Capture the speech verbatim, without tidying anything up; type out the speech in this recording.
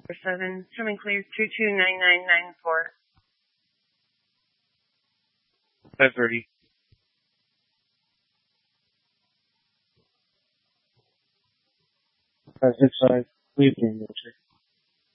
seven, coming clear, two two nine nine nine four. five thirty. five six five, leave game nature.